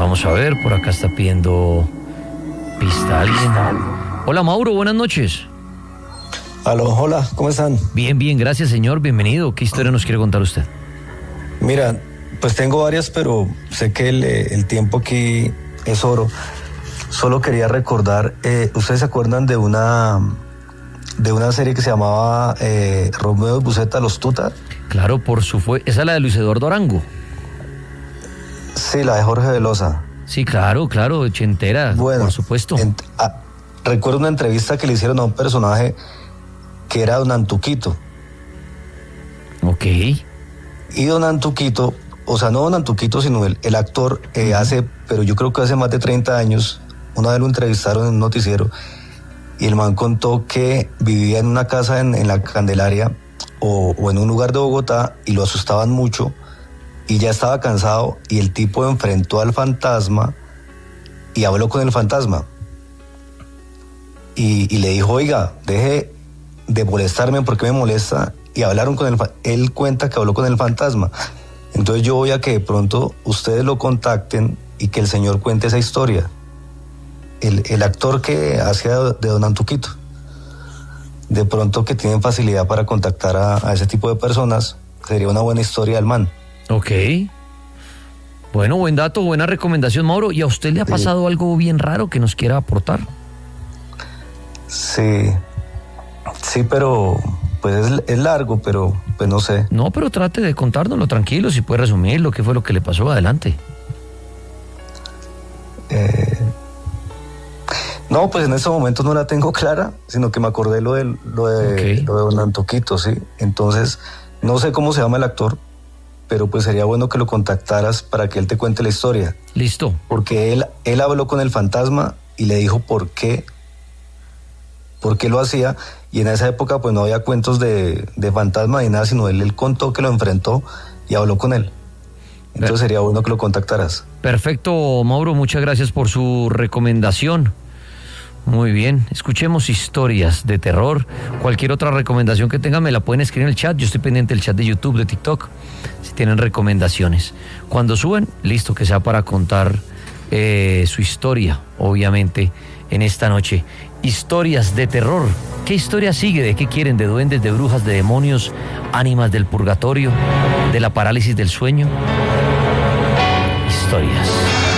Vamos a ver, por acá está pidiendo pista alguien. Hola Mauro, buenas noches. Aló, hola, ¿cómo están? Bien, bien, gracias señor, bienvenido. ¿Qué historia nos quiere contar usted? Mira, pues tengo varias, pero sé que el tiempo aquí es oro. Solo quería recordar, ¿ustedes se acuerdan de una serie que se llamaba Romeo y Buceta, Los Tuta? Claro, esa es la de Luis Eduardo Arango. Sí, la de Jorge Velosa. Sí, claro, ochentera, bueno, por supuesto. Recuerdo una entrevista que le hicieron a un personaje que era Don Antuquito. Ok. Y Don Antuquito, o sea, no Don Antuquito, sino el actor, pero yo creo que hace más de 30 años, una vez lo entrevistaron en un noticiero, y el man contó que vivía en una casa en la Candelaria o en un lugar de Bogotá, y lo asustaban mucho, y ya estaba cansado, y el tipo enfrentó al fantasma y habló con el fantasma. Y le dijo, oiga, deje de molestarme, porque me molesta, y hablaron con él cuenta que habló con el fantasma. Entonces yo voy a que de pronto ustedes lo contacten y que el señor cuente esa historia. El actor que hacía de Don Antuquito. De pronto, que tienen facilidad para contactar a ese tipo de personas, sería una buena historia del man. Ok. Bueno, buen dato, buena recomendación, Mauro. ¿Y a usted le ha pasado algo bien raro que nos quiera aportar? Sí, pero pues es largo, pero pues no sé. No, pero trate de contárnoslo tranquilo, si puede resumirlo, qué fue lo que le pasó, adelante. No, pues en ese momento no la tengo clara, sino que me acordé lo de Don Antuquito, sí. Entonces, no sé cómo se llama el actor, pero pues sería bueno que lo contactaras para que él te cuente la historia. Listo. Porque él habló con el fantasma y le dijo por qué lo hacía, y en esa época pues no había cuentos de fantasma ni nada, sino él contó que lo enfrentó y habló con él. Entonces sería bueno que lo contactaras. Perfecto, Mauro, muchas gracias por su recomendación. Muy bien, escuchemos historias de terror. Cualquier otra recomendación que tengan me la pueden escribir en el chat. Yo estoy pendiente del chat de YouTube, de TikTok, si tienen recomendaciones. Cuando suben, listo, que sea para contar su historia, obviamente, en esta noche. Historias de terror. ¿Qué historia sigue? ¿De qué quieren? ¿De duendes, de brujas, de demonios, ánimas del purgatorio, de la parálisis del sueño? Historias.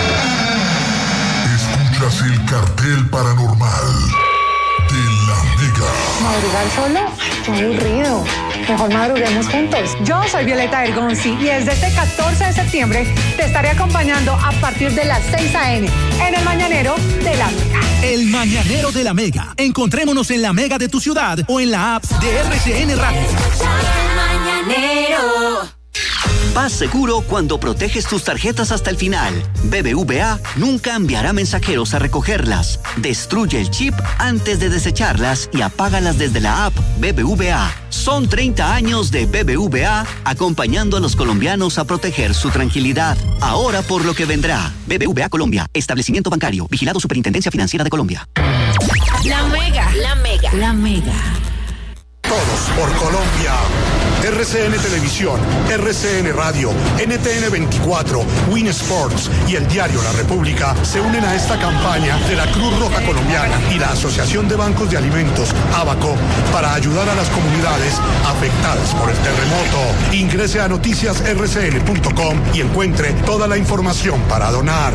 Escuchas el cartel paranormal de la Mega. ¿Madrugar solo? Qué aburrido. Mejor madruguemos juntos. Yo soy Violeta Ergonzi y desde este 14 de septiembre te estaré acompañando a partir de las 6 a.m. en el Mañanero de la Mega. El Mañanero de la Mega. Encontrémonos en la Mega de tu ciudad o en la app de RCN Radio. El Mañanero. Vas seguro cuando proteges tus tarjetas hasta el final. BBVA nunca enviará mensajeros a recogerlas. Destruye el chip antes de desecharlas y apágalas desde la app BBVA. Son 30 años de BBVA acompañando a los colombianos a proteger su tranquilidad. Ahora por lo que vendrá. BBVA Colombia, establecimiento bancario, vigilado Superintendencia Financiera de Colombia. La Mega. La Mega. La Mega. Todos por Colombia. RCN Televisión, RCN Radio, NTN 24, Win Sports y el diario La República se unen a esta campaña de la Cruz Roja Colombiana y la Asociación de Bancos de Alimentos, ABACO, para ayudar a las comunidades afectadas por el terremoto. Ingrese a noticiasrcn.com y encuentre toda la información para donar.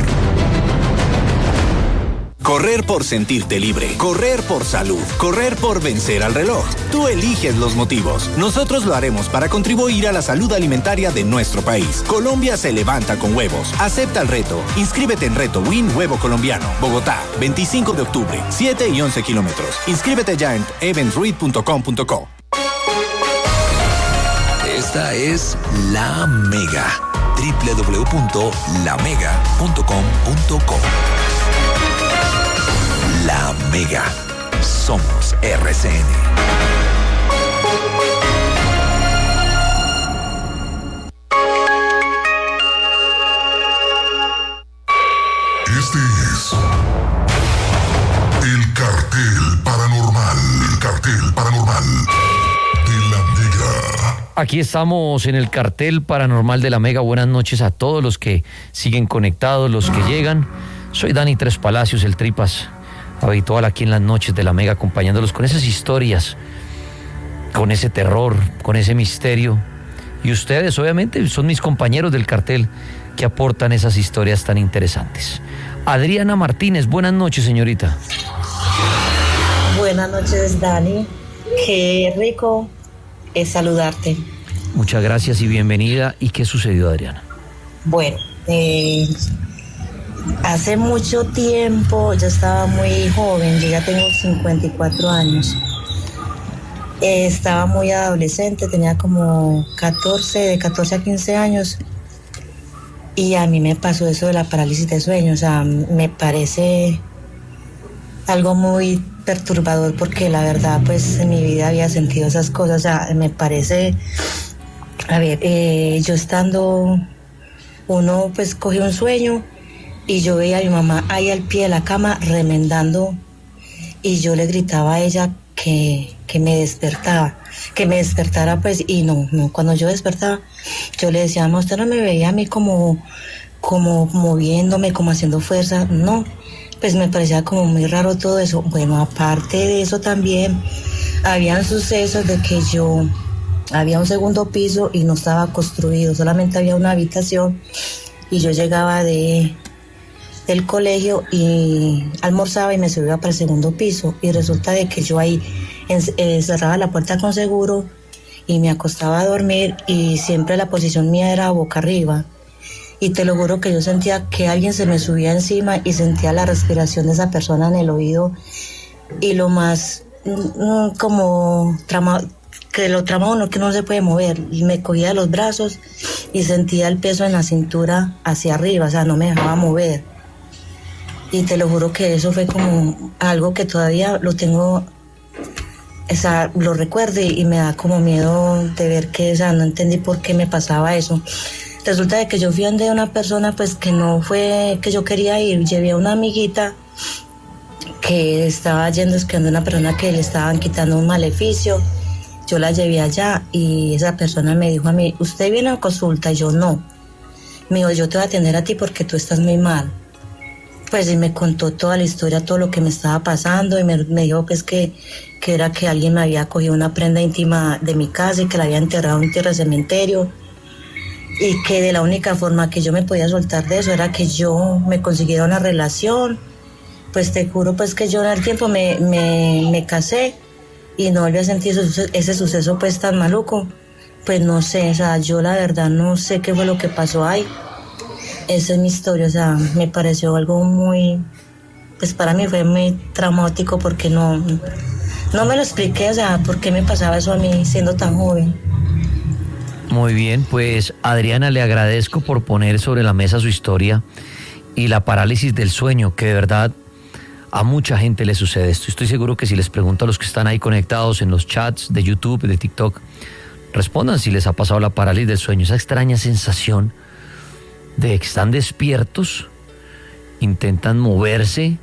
Correr por sentirte libre, correr por salud, correr por vencer al reloj. Tú eliges los motivos. Nosotros lo haremos para contribuir a la salud alimentaria de nuestro país. Colombia se levanta con huevos. Acepta el reto. Inscríbete en Reto Win Huevo Colombiano. Bogotá, 25 de octubre, 7 y 11 kilómetros. Inscríbete ya en eventruid.com.co. Esta es La Mega. www.lamega.com.co. La Mega. Somos RCN. Este es el cartel paranormal. El cartel paranormal de la Mega. Aquí estamos en el cartel paranormal de la Mega. Buenas noches a todos los que siguen conectados, los que llegan. Soy Dani Tres Palacios, el Tripas, habitual aquí en las noches de la Mega, acompañándolos con esas historias, con ese terror, con ese misterio. Y ustedes, obviamente, son mis compañeros del cartel que aportan esas historias tan interesantes. Adriana Martínez, buenas noches, señorita. Buenas noches, Dani. Qué rico es saludarte. Muchas gracias y bienvenida. ¿Y qué sucedió, Adriana? Bueno, hace mucho tiempo, yo estaba muy joven, yo ya tengo 54 años. Estaba muy adolescente, tenía como de 14 a 15 años. Y a mí me pasó eso de la parálisis de sueño. O sea, me parece algo muy perturbador porque la verdad, pues en mi vida había sentido esas cosas. O sea, me parece, yo estando, uno pues cogió un sueño y yo veía a mi mamá ahí al pie de la cama remendando y yo le gritaba a ella que me despertara pues, y no, cuando yo despertaba, yo le decía, no, usted no me veía a mí como moviéndome, como haciendo fuerza, no, pues me parecía como muy raro todo eso. Bueno, aparte de eso también, habían sucesos de que había un segundo piso y no estaba construido, solamente había una habitación y yo llegaba del colegio y almorzaba y me subía para el segundo piso y resulta de que yo ahí cerraba la puerta con seguro y me acostaba a dormir y siempre la posición mía era boca arriba y te lo juro que yo sentía que alguien se me subía encima y sentía la respiración de esa persona en el oído y lo más como que lo trama uno que no se puede mover y me cogía de los brazos y sentía el peso en la cintura hacia arriba, o sea, no me dejaba mover. Y te lo juro que eso fue como algo que todavía lo tengo, o sea, lo recuerdo y me da como miedo de ver que, o sea, no entendí por qué me pasaba eso. Resulta de que yo fui donde una persona, pues que no fue que yo quería ir, llevé a una amiguita que estaba yendo buscando a una persona que le estaban quitando un maleficio. Yo la llevé allá y esa persona me dijo a mí, ¿usted viene a consulta? Y yo no. Me dijo, yo te voy a atender a ti porque tú estás muy mal. Pues y me contó toda la historia, todo lo que me estaba pasando y me dijo pues que era que alguien me había cogido una prenda íntima de mi casa y que la había enterrado en tierra de cementerio y que de la única forma que yo me podía soltar de eso era que yo me consiguiera una relación. Pues te juro pues que yo en el tiempo me casé y no volví a sentir ese suceso pues tan maluco. Pues no sé, o sea, yo la verdad no sé qué fue lo que pasó ahí. Esa es mi historia, o sea, me pareció algo muy, pues para mí fue muy traumático porque no me lo expliqué, o sea, por qué me pasaba eso a mí siendo tan joven. Muy bien, pues Adriana, le agradezco por poner sobre la mesa su historia y la parálisis del sueño, que de verdad a mucha gente le sucede esto. Estoy seguro que si les pregunto a los que están ahí conectados en los chats de YouTube, de TikTok, respondan si les ha pasado la parálisis del sueño, esa extraña sensación de que están despiertos, intentan moverse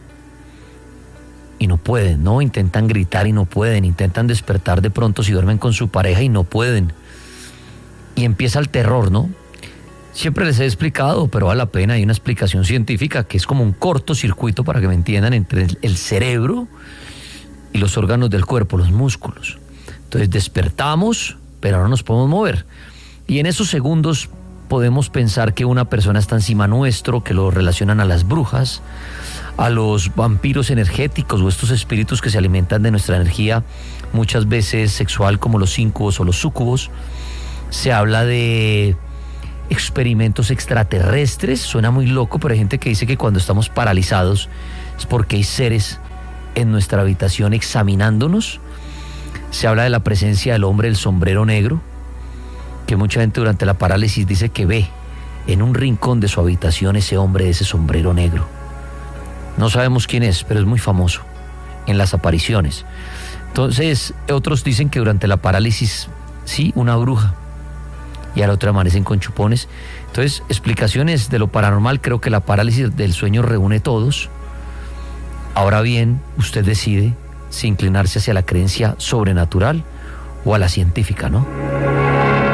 y no pueden, ¿no? Intentan gritar y no pueden, intentan despertar de pronto si duermen con su pareja y no pueden. Y empieza el terror, ¿no? Siempre les he explicado, pero vale la pena, hay una explicación científica que es como un cortocircuito, para que me entiendan, entre el cerebro y los órganos del cuerpo, los músculos. Entonces despertamos, pero no nos podemos mover. Y en esos segundos podemos pensar que una persona está encima nuestro, que lo relacionan a las brujas, a los vampiros energéticos o estos espíritus que se alimentan de nuestra energía, muchas veces sexual, como los íncubos o los súcubos. Se habla de experimentos extraterrestres, suena muy loco, pero hay gente que dice que cuando estamos paralizados es porque hay seres en nuestra habitación examinándonos. Se habla de la presencia del hombre del sombrero negro, que mucha gente durante la parálisis dice que ve en un rincón de su habitación ese hombre de ese sombrero negro. No sabemos quién es, pero es muy famoso en las apariciones. Entonces, otros dicen que durante la parálisis, sí, una bruja, y al otro amanecen con chupones. Entonces, explicaciones de lo paranormal, creo que la parálisis del sueño reúne todos. Ahora bien, usted decide si inclinarse hacia la creencia sobrenatural o a la científica, ¿no?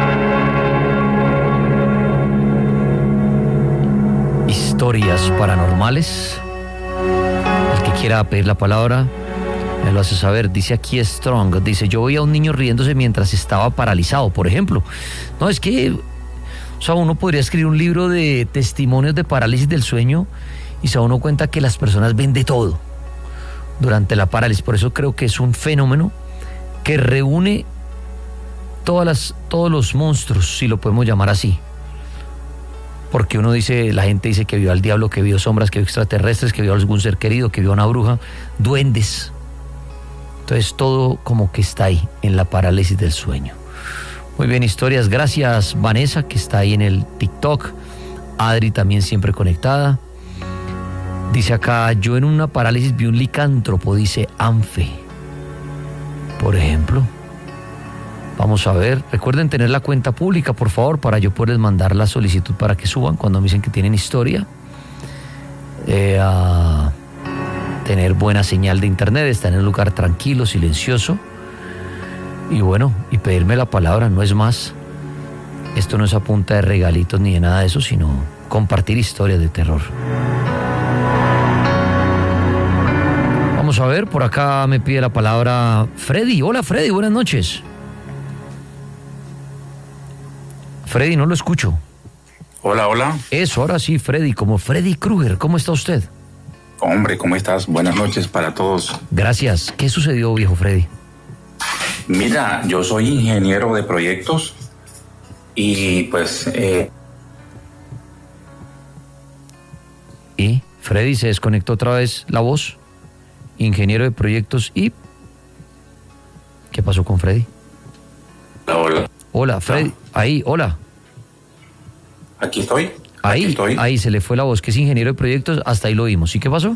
historias paranormales. El que quiera pedir la palabra me lo hace saber. Dice aquí Strong, dice: yo veía a un niño riéndose mientras estaba paralizado, por ejemplo. No, es que, o sea, uno podría escribir un libro de testimonios de parálisis del sueño y se da uno cuenta que las personas ven de todo durante la parálisis. Por eso creo que es un fenómeno que reúne todos los monstruos, si lo podemos llamar así. Porque uno dice, la gente dice que vio al diablo, que vio sombras, que vio extraterrestres, que vio algún ser querido, que vio a una bruja, duendes. Entonces todo como que está ahí en la parálisis del sueño. Muy bien, historias. Gracias, Vanessa, que está ahí en el TikTok. Adri también siempre conectada. Dice acá: yo en una parálisis vi un licántropo, dice Anfe. Por ejemplo. Vamos a ver. Recuerden tener la cuenta pública, por favor, para yo poderles mandar la solicitud para que suban cuando me dicen que tienen historia. A tener buena señal de internet, estar en un lugar tranquilo, silencioso. Y bueno, y pedirme la palabra, no es más. Esto no es a punta de regalitos ni de nada de eso, sino compartir historias de terror. Vamos a ver, por acá me pide la palabra Freddy. Hola, Freddy, buenas noches. Freddy, no lo escucho. Hola, hola. Eso, ahora sí, Freddy, como Freddy Krueger. ¿Cómo está usted? Hombre, ¿cómo estás? Buenas noches para todos. Gracias. ¿Qué sucedió, viejo Freddy? Mira, yo soy ingeniero de proyectos y pues... ¿Y? Freddy, se desconectó otra vez la voz. Ingeniero de proyectos y... ¿Qué pasó con Freddy? Hola. Hola, Freddy. Ahí, hola. Aquí estoy. Ahí, Aquí estoy. Ahí se le fue la voz, que es ingeniero de proyectos, hasta ahí lo vimos. ¿Y qué pasó?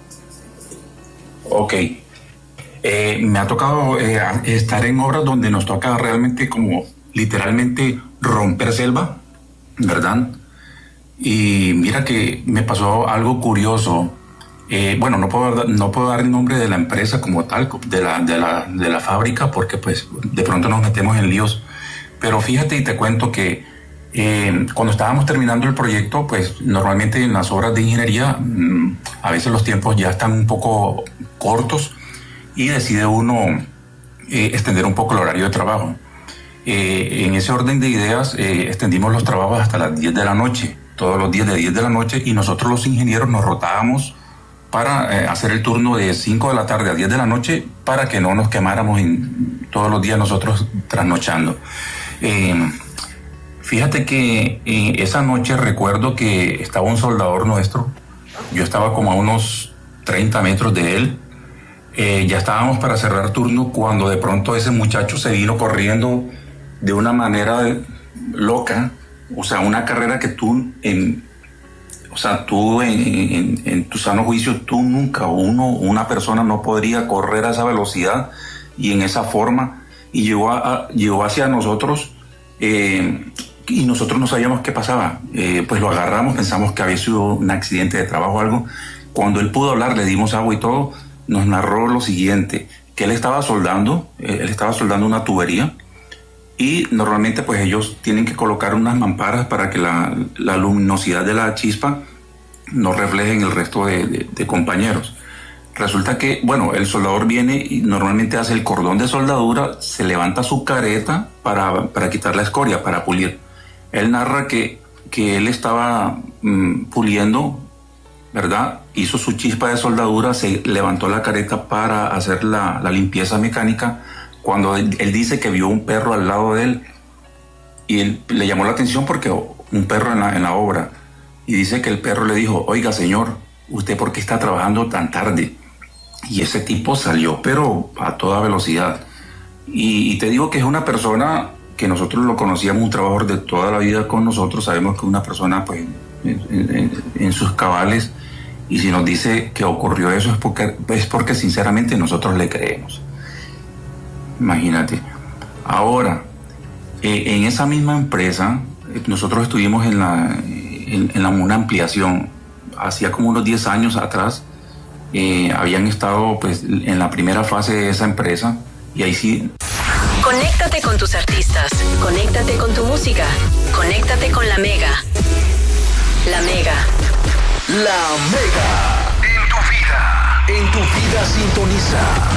Ok. Me ha tocado estar en obras donde nos toca realmente como literalmente romper selva, ¿verdad? Y mira que me pasó algo curioso. Bueno, no puedo dar el nombre de la empresa como tal, de la fábrica, porque pues de pronto nos metemos en líos. Pero fíjate y te cuento que cuando estábamos terminando el proyecto, pues normalmente en las obras de ingeniería a veces los tiempos ya están un poco cortos y decide uno extender un poco el horario de trabajo. En ese orden de ideas extendimos los trabajos hasta las 10 de la noche, todos los días de 10 de la noche, y nosotros los ingenieros nos rotábamos para hacer el turno de 5 de la tarde a 10 de la noche para que no nos quemáramos todos los días nosotros trasnochando. Fíjate que esa noche recuerdo que estaba un soldador nuestro, yo estaba como a unos 30 metros de él, ya estábamos para cerrar turno cuando de pronto ese muchacho se vino corriendo de una manera loca, o sea, una carrera que tú en tu sano juicio, tú nunca, una persona no podría correr a esa velocidad y en esa forma, y llegó hacia nosotros, y nosotros no sabíamos qué pasaba. Pues lo agarramos, pensamos que había sido un accidente de trabajo o algo. Cuando él pudo hablar, le dimos agua y todo, nos narró lo siguiente, que él estaba soldando una tubería, y normalmente pues ellos tienen que colocar unas mamparas para que la luminosidad de la chispa no refleje en el resto de compañeros. Resulta que, bueno, el soldador viene y normalmente hace el cordón de soldadura, se levanta su careta para quitar la escoria, para pulir. Él narra que él estaba puliendo, ¿verdad? Hizo su chispa de soldadura, se levantó la careta para hacer la limpieza mecánica, cuando él dice que vio un perro al lado de él y él le llamó la atención porque un perro en la obra, y dice que el perro le dijo: oiga señor, ¿usted por qué está trabajando tan tarde? Y ese tipo salió pero a toda velocidad, y te digo que es una persona que nosotros lo conocíamos, un trabajador de toda la vida con nosotros, sabemos que es una persona pues en sus cabales, y si nos dice que ocurrió eso es porque sinceramente nosotros le creemos. Imagínate. Ahora, en esa misma empresa, nosotros estuvimos en una ampliación. Hacía como unos 10 años atrás, habían estado pues en la primera fase de esa empresa, y ahí sí. Conéctate con tus artistas, conéctate con tu música, conéctate con La Mega. La Mega. La Mega. En tu vida sintoniza